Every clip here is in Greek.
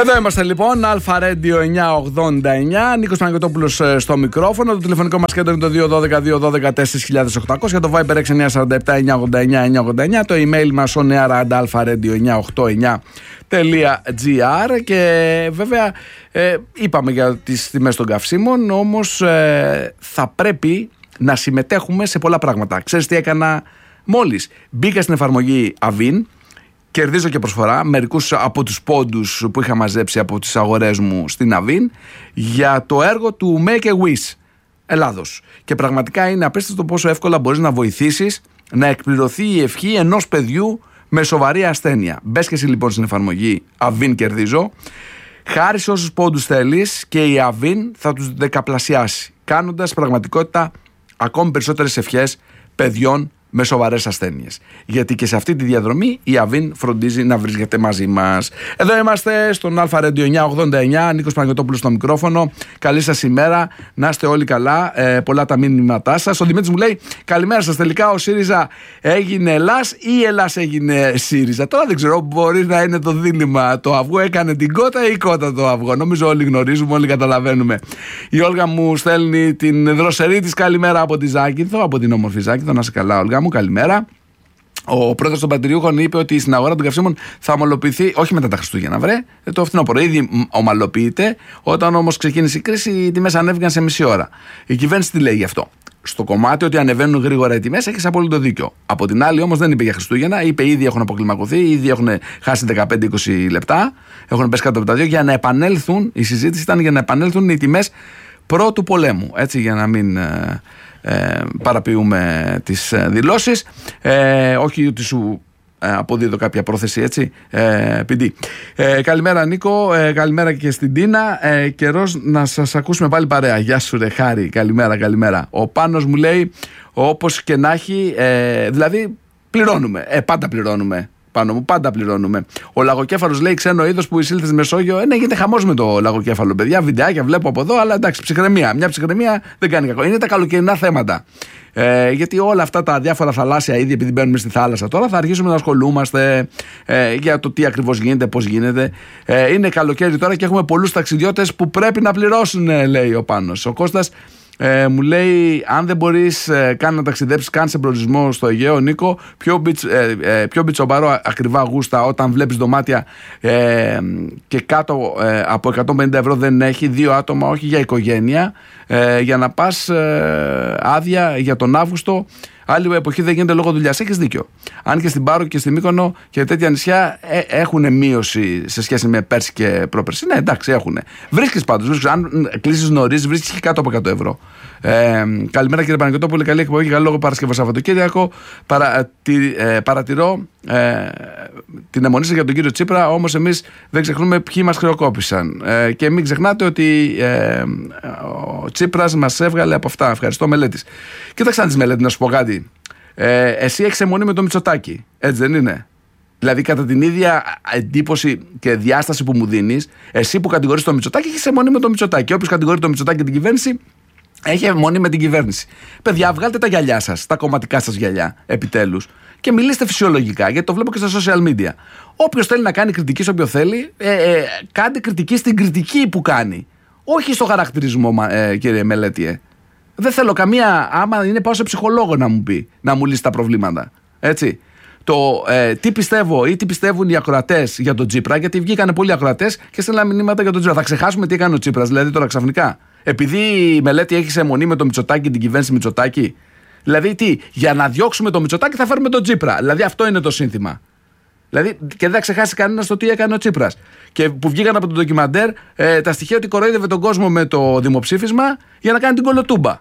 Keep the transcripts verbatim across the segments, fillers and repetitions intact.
Εδώ είμαστε λοιπόν, Αλφα Radio εννιακόσια ογδόντα εννιά, Νίκος Παναγιωτόπουλος στο μικρόφωνο. Το τηλεφωνικό μας κέντρο είναι το δύο ένα δύο δύο ένα δύο τέσσερα χιλιάδες οκτακόσια, το Viber έξι εννιά τέσσερα επτά εννιά ογδόντα εννιά εννιά ογδόντα εννιά, το email μας on air at alpha radio εννιακόσια ογδόντα εννιά τελεία gr. Και βέβαια ε, είπαμε για τις τιμές των καυσίμων, όμως ε, θα πρέπει να συμμετέχουμε σε πολλά πράγματα. Ξέρεις τι έκανα μόλις? Μπήκα στην εφαρμογή Avin. Κερδίζω και προσφορά μερικούς από τους πόντους που είχα μαζέψει από τις αγορές μου στην Avin για το έργο του Make a Wish Ελλάδος. Και πραγματικά είναι απίστευτο πόσο εύκολα μπορείς να βοηθήσεις να εκπληρωθεί η ευχή ενός παιδιού με σοβαρή ασθένεια. Μπες και εσύ λοιπόν στην εφαρμογή Avin Κερδίζω, χάρισε όσους πόντους θέλεις και η Avin θα τους δεκαπλασιάσει, κάνοντας πραγματικότητα ακόμη περισσότερες ευχές παιδιών με σοβαρές ασθένειες. Γιατί και σε αυτή τη διαδρομή η Avin φροντίζει να βρίσκεται μαζί μας. Εδώ είμαστε στον Αλφα Radio εννιακόσια ογδόντα εννιά, Νίκος Παναγιωτόπουλος στο μικρόφωνο. Καλή σας ημέρα, να είστε όλοι καλά. Ε, πολλά τα μήνυματά σας. Ο Δημήτρης μου λέει: καλημέρα σας. Τελικά ο ΣΥΡΙΖΑ έγινε Ελλάς ή η Ελλάς έγινε ΣΥΡΙΖΑ? Τώρα δεν ξέρω, μπορεί να είναι το δίλημμα. Το αυγό έκανε την κότα ή η κότα το αυγό. Νομίζω όλοι γνωρίζουμε, όλοι καταλαβαίνουμε. Η Όλγα μου στέλνει την δροσερή της καλημέρα από τη Ζάκυνθο, από την όμορφη Ζάκυνθο. Να είσαι καλά, Όλγα μου, καλημέρα. Ο πρόεδρος των Πατριούχων είπε ότι στην αγορά των καυσίμων θα ομαλοποιηθεί, όχι μετά τα Χριστούγεννα, βρε, το φθινόπωρο. Ήδη ομαλοποιείται. Όταν όμως ξεκίνησε η κρίση, οι τιμές ανέβηκαν σε μισή ώρα. Η κυβέρνηση τι λέει γι' αυτό? Στο κομμάτι ότι ανεβαίνουν γρήγορα οι τιμές, έχεις απόλυτο δίκιο. Από την άλλη, όμως, δεν είπε για Χριστούγεννα. Είπε ήδη έχουν αποκλιμακωθεί, ήδη έχουν χάσει δεκαπέντε είκοσι λεπτά, έχουν πέσει κάτω από τα δύο για να επανέλθουν. Η συζήτηση ήταν για να επανέλθουν οι τιμές πρώτου πολέμου. Έτσι, για να μην. Ε, παραποιούμε τις δηλώσεις, ε, όχι ότι σου ε, αποδίδω κάποια πρόθεση, έτσι, ε, πι ε, καλημέρα Νίκο, ε, καλημέρα και στην Τίνα, ε, καιρός να σας ακούσουμε πάλι παρέα. Γεια σου ρε Χάρη, καλημέρα, καλημέρα. Ο Πάνος μου λέει όπως και να έχει, ε, δηλαδή πληρώνουμε, ε, πάντα πληρώνουμε. Πάνω μου, πάντα πληρώνουμε. Ο λαγοκέφαλος λέει: ξένο είδος που εισήλθε στη Μεσόγειο. Ε, ναι, γίνεται χαμός με το λαγοκέφαλο, παιδιά. Βιντεάκια βλέπω από εδώ, αλλά εντάξει, ψυχραιμία. Μια ψυχραιμία δεν κάνει κακό. Είναι τα καλοκαιρινά θέματα. Ε, γιατί όλα αυτά τα διάφορα θαλάσσια είδη, επειδή μπαίνουμε στη θάλασσα τώρα, θα αρχίσουμε να ασχολούμαστε ε, για το τι ακριβώς γίνεται, πώς γίνεται. Ε, είναι καλοκαίρι τώρα και έχουμε πολλούς ταξιδιώτες που πρέπει να πληρώσουν, λέει ο Πάνος. Ο Κώστας Ε, μου λέει: αν δεν μπορείς ε, καν να ταξιδέψεις, καν σε προορισμό στο Αιγαίο, Νίκο, πιο, μπιτς, ε, ε, πιο μπιτσομπαρό ακριβά γούστα όταν βλέπεις δωμάτια ε, και κάτω ε, από εκατόν πενήντα ευρώ δεν έχει, δύο άτομα, όχι για οικογένεια, ε, για να πας ε, άδεια για τον Αύγουστο. Άλλη εποχή δεν γίνεται λόγω δουλειάς. Έχεις δίκιο. Αν και στην Πάρο και στη Μύκονο και τέτοια νησιά ε, έχουν μείωση σε σχέση με πέρσι και πρόπερσι. Ναι, εντάξει, έχουν. Βρίσκεις πάντως. Βρίσκεις. Αν κλείσεις νωρίς, βρίσκεις και κάτω από εκατό ευρώ. Ε, καλημέρα κύριε Παναγιωτόπουλε. Καλή εκπομπή και καλό λόγο Παρασκευό Σαββατοκύριακο. Παρα, τι, ε, παρατηρώ ε, την αιμονή σας για τον κύριο Τσίπρα, όμως εμείς δεν ξεχνούμε ποιοι μας χρεοκόπησαν. Ε, και μην ξεχνάτε ότι ε, ο Τσίπρας μας έβγαλε από αυτά. Ευχαριστώ, Μελέτης. Κοίταξε να τη Μελέτη, να σου πω κάτι. Ε, εσύ έχεις αιμονή με το Μητσοτάκη, έτσι δεν είναι? Δηλαδή, κατά την ίδια εντύπωση και διάσταση που μου δίνεις, εσύ που κατηγορείς το Μητσοτάκη, έχεις αιμονή με το Μητσοτάκη. Και όποιος κατηγορεί το Μητσοτάκη και την κυβέρνηση, έχει αιμονή με την κυβέρνηση. Παιδιά, βγάλτε τα γυαλιά σας, τα κομματικά σας γυαλιά, επιτέλους, και μιλήστε φυσιολογικά, γιατί το βλέπω και στα social media. Όποιος θέλει να κάνει κριτική σε όποιο θέλει, ε, ε, κάντε κριτική στην κριτική που κάνει. Όχι στο χαρακτηρισμό, ε, κύριε Μελέτη. Ε. Δεν θέλω καμία. Άμα είναι, πάω σε ψυχολόγο να μου πει, να μου λύσει τα προβλήματα. Έτσι. Το ε, τι πιστεύω ή τι πιστεύουν οι ακροατές για τον Τσίπρα, γιατί βγήκανε πολλοί ακροατές και στέλναν μηνύματα για τον Τσίπρα. Θα ξεχάσουμε τι έκανε ο Τσίπρας, δηλαδή τώρα ξαφνικά. Επειδή η Μελέτη έχει αιμονή με το Μητσοτάκη, την κυβέρνηση Μητσοτάκη. Δηλαδή τι, για να διώξουμε το Μητσοτάκη θα φέρουμε τον Τσίπρα. Δηλαδή αυτό είναι το σύνθημα. Δηλαδή, και δεν θα ξεχάσει κανένα το τι έκανε ο Τσίπρας. Και που βγήκαν από το ντοκιμαντέρ ε, τα στοιχεία ότι κοροϊδεύε τον κόσμο με το δημοψήφισμα για να κάνει την κολοτούμπα.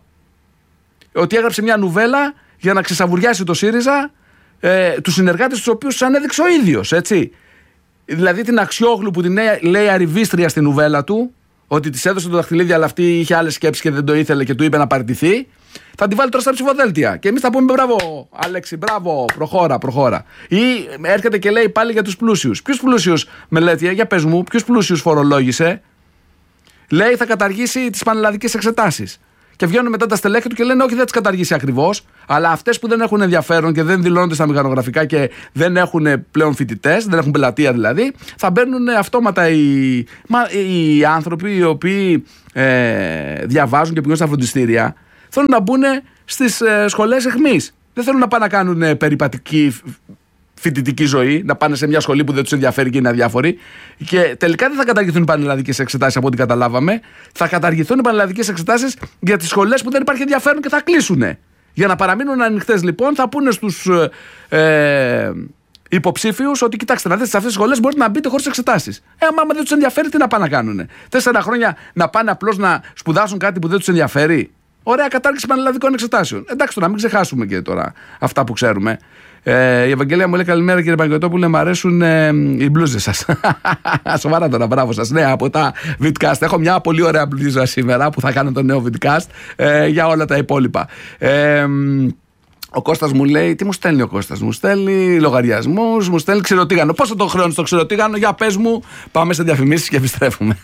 Ότι έγραψε μια νουβέλα για να ξεσαβουριάσει το ΣΥΡΙΖΑ ε, τους συνεργάτες τους οποίους τους ανέδειξε ο ίδιος. Έτσι. Δηλαδή την Αξιόγλου που την λέει αριβίστρια στην νουβέλα του, ότι της έδωσε το δαχτυλίδι, αλλά αυτή είχε άλλες σκέψεις και δεν το ήθελε και του είπε να παραιτηθεί. Θα τη βάλει τώρα στα ψηφοδέλτια. Και εμείς θα πούμε μπράβο, Αλέξη, μπράβο, προχώρα, προχώρα. Ή έρχεται και λέει πάλι για τους πλούσιους. Ποιους πλούσιους, Μελέτη, για πες μου, ποιους πλούσιους φορολόγησε? Λέει θα καταργήσει τις πανελλαδικές εξετάσεις. Και βγαίνουν μετά τα στελέχη του και λένε: όχι, δεν τις καταργήσει ακριβώς. Αλλά αυτές που δεν έχουν ενδιαφέρον και δεν δηλώνονται στα μηχανογραφικά και δεν έχουν πλέον φοιτητές, δεν έχουν πελατεία δηλαδή, θα μπαίνουν αυτόματα οι, οι άνθρωποι οι οποίοι ε, διαβάζουν και πηγαίνουν στα φροντιστήρια. Θέλουν να μπουν στις ε, σχολές εχμής. Δεν θέλουν να πάνε να κάνουν ε, περιπατική φοιτητική ζωή, να πάνε σε μια σχολή που δεν τους ενδιαφέρει και είναι αδιάφοροι. Και τελικά δεν θα καταργηθούν οι πανελλαδικές εξετάσεις από ό,τι καταλάβαμε. Θα καταργηθούν οι πανελλαδικές εξετάσεις για τις σχολές που δεν υπάρχει ενδιαφέρον και θα κλείσουν. Για να παραμείνουν ανοιχτές, λοιπόν, θα πούνε στους ε, υποψήφιους ότι κοιτάξτε, να δείτε, σε αυτές τις σχολές μπορείτε να μπείτε χωρίς εξετάσεις. Ε, άμα δεν τους ενδιαφέρει, τι να πάνε να κάνουν. Τέσσερα χρόνια να πάνε απλώς να σπουδάσουν κάτι που δεν τους ενδιαφέρει. Ωραία κατάργηση πανελλαδικών εξετάσεων. Εντάξει, τώρα μην ξεχάσουμε και τώρα αυτά που ξέρουμε. Ε, η Ευαγγελία μου λέει: καλημέρα κύριε Παγκοτόπουλε, μου αρέσουν ε, οι μπλούζες σας. Σοβαρά τώρα, μπράβο σας. Ναι, από τα Vidcast. Έχω μια πολύ ωραία μπλούζα σήμερα που θα κάνω το νέο Vidcast ε, για όλα τα υπόλοιπα. Ε, ο Κώστας μου λέει: τι μου στέλνει ο Κώστας? Μου στέλνει λογαριασμούς, μου στέλνει ξηροτήγανο. Πόσο το χρεώνει στο ξηροτήγανο? Για πες μου. Πάμε σε διαφημίσεις και επιστρέφουμε.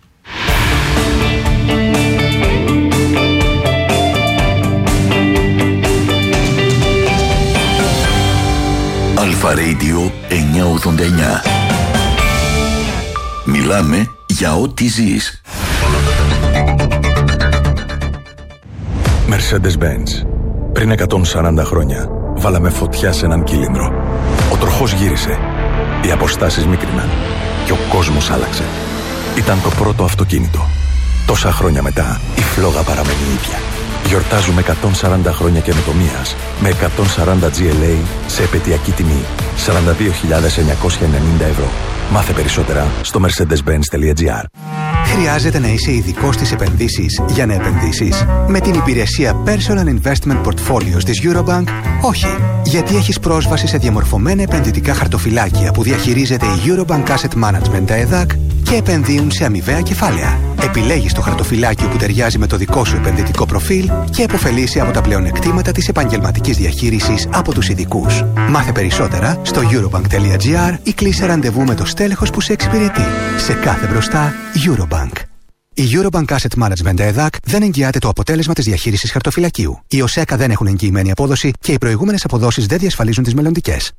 Αλφα Radio εννιακόσια ογδόντα εννιά. Μιλάμε για ό,τι ζεις. Mercedes-Benz. Πριν εκατόν σαράντα χρόνια βάλαμε φωτιά σε έναν κύλινδρο. Ο τροχός γύρισε. Οι αποστάσεις μίκριναν. Και ο κόσμος άλλαξε. Ήταν το πρώτο αυτοκίνητο. Τόσα χρόνια μετά η φλόγα παραμένει ίδια. Γιορτάζουμε εκατόν σαράντα χρόνια καινοτομίας με εκατόν σαράντα τζι ελ έι σε επαιτειακή τιμή σαράντα δύο χιλιάδες εννιακόσια ενενήντα ευρώ. Μάθε περισσότερα στο mercedes benz τελεία gr. Χρειάζεται να είσαι ειδικός στις επενδύσεις για να επενδύσεις? Με την υπηρεσία Personal Investment Portfolios της Eurobank, όχι. Γιατί έχεις πρόσβαση σε διαμορφωμένα επενδυτικά χαρτοφυλάκια που διαχειρίζεται η Eurobank Asset Management ΕΔΑΚ και επενδύουν σε αμοιβαία κεφάλαια. Επιλέγεις το χαρτοφυλάκιο που ταιριάζει με το δικό σου επενδυτικό προφίλ και επωφελείσαι από τα πλεονεκτήματα της επαγγελματικής διαχείρισης από τους ειδικούς. Μάθε περισσότερα στο eurobank τελεία gr ή κλείσε ραντεβού με το στέλεχος που σε εξυπηρετεί. Σε κάθε μπροστά, Eurobank. Η Eurobank Asset Management ΕΔΑΚ δεν εγγυάται το αποτέλεσμα της διαχείρισης χαρτοφυλακίου. Οι ΟΣΕΚΑ δεν έχουν εγγυημένη απόδοση και οι προηγούμενες αποδόσεις δεν διασφαλίζουν τις μελλοντικές.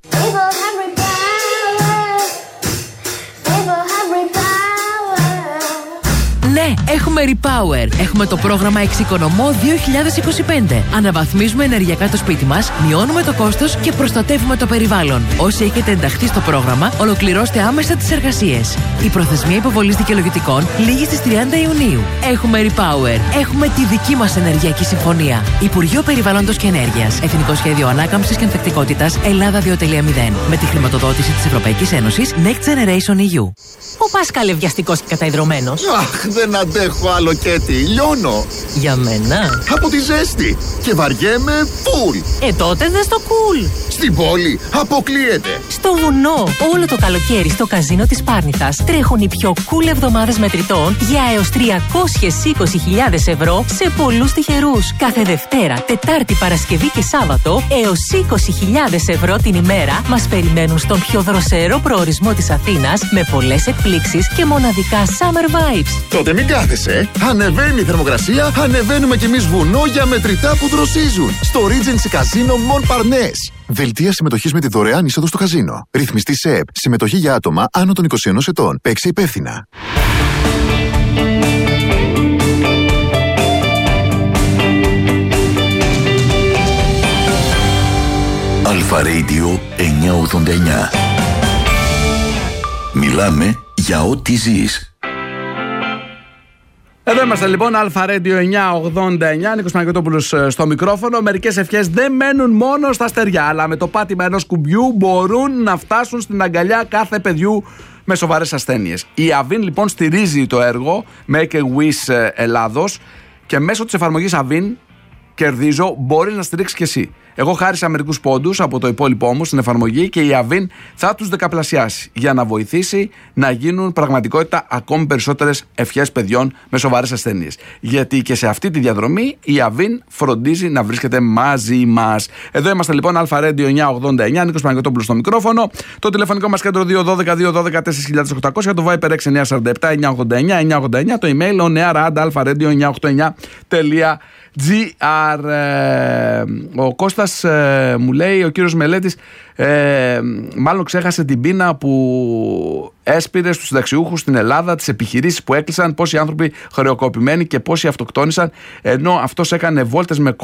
Ναι, έχουμε Repower. Έχουμε το πρόγραμμα Εξοικονομώ δύο χιλιάδες είκοσι πέντε. Αναβαθμίζουμε ενεργειακά το σπίτι μας, μειώνουμε το κόστος και προστατεύουμε το περιβάλλον. Όσοι έχετε ενταχθεί στο πρόγραμμα, ολοκληρώστε άμεσα τις εργασίες. Η προθεσμία υποβολής δικαιολογητικών λήγει στις τριάντα Ιουνίου. Έχουμε Repower. Έχουμε τη δική μας ενεργειακή συμφωνία. Υπουργείο Περιβάλλοντος και Ενέργειας. Εθνικό Σχέδιο Ανάκαμψης και Ανθεκτικότητας Ελλάδα δύο κόμμα μηδέν. Με τη χρηματοδότηση της Ευρωπαϊκής Ένωσης Next Generation ι γιου. Ο Πάσκαλ βιαστικός και καταϊδρωμένος. Αχ, δεν αντέχω άλλο Κέτι, λιώνω. Για μένα. Από τη ζέστη. Και βαριέμαι φουλ. Ε, τότε δες το κουλ. Στην πόλη αποκλείεται. Στο βουνό, όλο το καλοκαίρι στο καζίνο της Πάρνηθας τρέχουν οι πιο cool εβδομάδες μετρητών για έως τριακόσιες είκοσι χιλιάδες ευρώ σε πολλούς τυχερούς. Κάθε Δευτέρα, Τετάρτη, Παρασκευή και Σάββατο έως είκοσι χιλιάδες ευρώ την ημέρα μας περιμένουν στον πιο δροσερό προορισμό της Αθήνας με πολλές εκπλήξεις και μοναδικά summer vibes. Τότε μην κάθεσαι. Ανεβαίνει η θερμοκρασία, ανεβαίνουμε κι εμείς βουνό για μετρητά που δροσίζουν. Στο Regency Casino Montparnasse. Δελτία συμμετοχής με τη δωρεάν είσοδο στο καζίνο. Ρυθμιστή ΣΕΕΠ. Συμμετοχή για άτομα άνω των είκοσι ενός ετών. Παίξε υπεύθυνα. Αλφα Radio εννιακόσια ογδόντα εννιά. Μιλάμε για ό,τι ζεις. Εδώ είμαστε λοιπόν, Αλφα Radio εννιακόσια ογδόντα εννιά, Νίκος Παναγιωτόπουλος στο μικρόφωνο. Μερικές ευχές δεν μένουν μόνο στα στεριά, αλλά με το πάτημα ενός κουμπιού μπορούν να φτάσουν στην αγκαλιά κάθε παιδιού με σοβαρές ασθένειες. Η Αβίν λοιπόν στηρίζει το έργο Make a Wish Ελλάδος και μέσω της εφαρμογής Αβίν Κερδίζω μπορεί να στηρίξει και εσύ. Εγώ χάρισα μερικούς πόντους από το υπόλοιπό μου στην εφαρμογή και η Avin θα τους δεκαπλασιάσει για να βοηθήσει να γίνουν πραγματικότητα ακόμη περισσότερες ευχές παιδιών με σοβαρές ασθένειες. Γιατί και σε αυτή τη διαδρομή η Avin φροντίζει να βρίσκεται μαζί μας. Εδώ είμαστε λοιπόν, Αλφα Radio εννιακόσια ογδόντα εννιά, Νίκος Παναγιωτόπουλος στο μικρόφωνο. Το τηλεφωνικό μας κέντρο δύο ένα δύο δύο ένα δύο τέσσερα χιλιάδες οκτακόσια, το Viber έξι εννιά τέσσερα επτά εννιακόσια ογδόντα εννιά εννιακόσια ογδόντα εννιά, το email oneair@alpha-radio εννιακόσια ογδόντα εννιά τελεία gr. Ο Κώστας ε, μου λέει, ο κύριος Μελέτης, ε, μάλλον ξέχασε την πείνα που έσπηρε στους συνταξιούχους στην Ελλάδα, τις επιχειρήσεις που έκλεισαν, πόσοι άνθρωποι χρεοκοπημένοι και πόσοι αυτοκτόνησαν, ενώ αυτός έκανε βόλτες με